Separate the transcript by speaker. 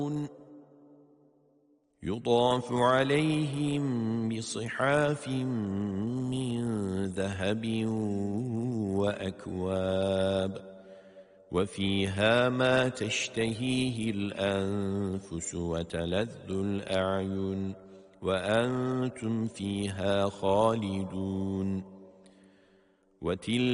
Speaker 1: يطاف عليهم بصحاف من ذهب وأكواب وفيها ما تشتهيه الأنفس وتلذ الأعين وأنتم فيها خالدون.